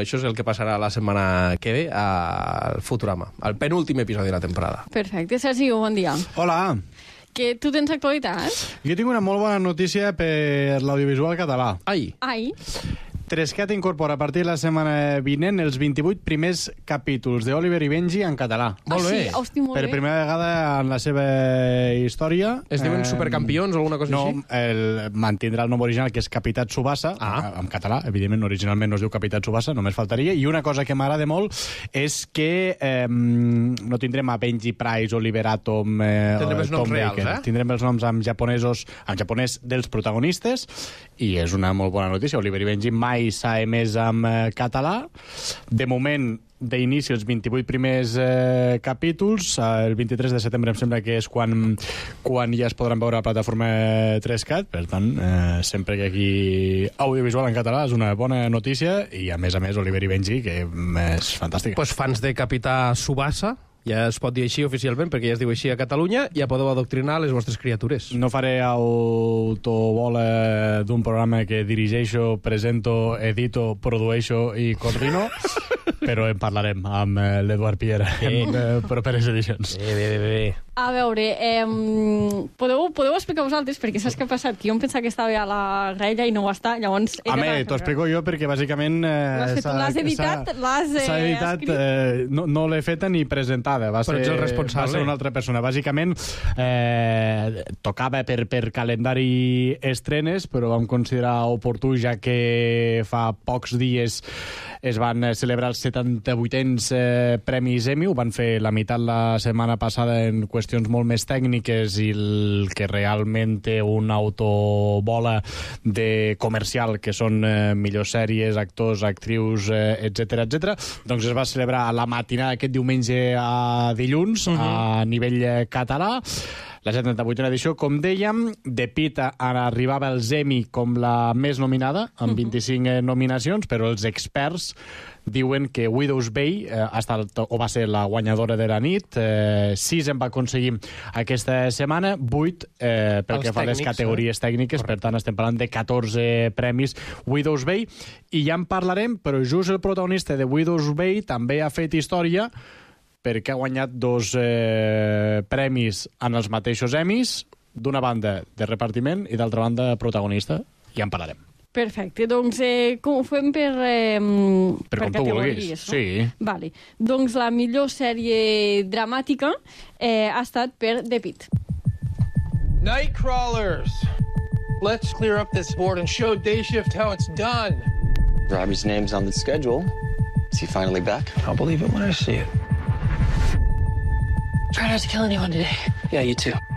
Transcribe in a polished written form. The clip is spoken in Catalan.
Això és el que passarà la setmana que ve al Futurama, al penúltim episodi de la temporada. Perfecte. Sergi, bon dia. Hola. Que tu tens actualitat? Jo tinc una molt bona notícia per l'audiovisual català. Ai. Trescat incorpora a partir de la setmana vinent els 28 primers capítols d'Oliver i Benji en català. Molt bé. Sí? Hosti, molt Per bé. primera vegada en la seva història. Es diuen supercampions o alguna cosa així? No, mantindrà el nom original, que és Capità Tsubasa, en català. Evidentment, originalment no es diu Capità Tsubasa, només faltaria. I una cosa que m'agrada molt és que no tindrem a Benji Price, Oliver Atom, tindrem els noms Tom reals, Baker. Tindrem els noms en japonès dels protagonistes, i és una molt bona notícia. Oliver i Benji mai s'ha emès en català. De moment, d'inici, els 28 primers capítols. El 23 de setembre em sembla que és quan ja es podran veure a la plataforma 3CAT. Per tant, sempre que aquí audiovisual en català és una bona notícia, i a més, Oliver i Benji, que és fantàstica. Pues fans de Capità Tsubasa, ja es pot dir així oficialment, perquè ja es diu així a Catalunya, ja podeu adoctrinar les vostres criatures. No faré autobola d'un programa que dirigeixo, presento, edito, produeixo i coordino, però en parlarem amb l'Eduard Piera en properes edicions. Bé. A veure, podeu explicar vosaltres, perquè saps què ha passat? Que jo em pensava que estava a la graella i no ho està, llavors... T'ho explico jo, perquè bàsicament... L'has editat? S'ha editat, no l'he feta ni presentada. Però ets el responsable. Va ser una altra persona. Bàsicament, tocava per calendari estrenes, però vam considerar oportú, ja que fa pocs dies es van celebrar els 78ens Premis Emmy. Ho van fer la meitat la setmana passada en qüestions molt més tècniques, i el que realment té una autobola de comercial, que són millors sèries, actors, actrius, etc. Doncs es va celebrar a la matinada aquest diumenge a dilluns, a nivell català. La 78a edició, com dèiem, de Pita arribava als Emmy com la més nominada, amb 25 nominacions, però els experts diuen que Widow's Bay va ser la guanyadora de la nit. 6 en va aconseguir aquesta setmana, 8 pel que fa a les categories tècniques, per tant estem parlant de 14 premis Widow's Bay, i ja en parlarem, però just el protagonista de Widow's Bay també ha fet història, perquè ha guanyat 2 premis en els mateixos Emmys, d'una banda de repartiment i d'altra banda protagonista, i en parlarem. Perfecte, doncs com ho fem per com tu vulguis, no? sí. Vale. Doncs la millor sèrie dramàtica ha estat per The Pitt. Nightcrawlers! Let's clear up this board and show Day Shift how it's done. Robbie's name's on the schedule. Is he finally back? I'll believe it when I see it. Try not to kill anyone today. Yeah, you too.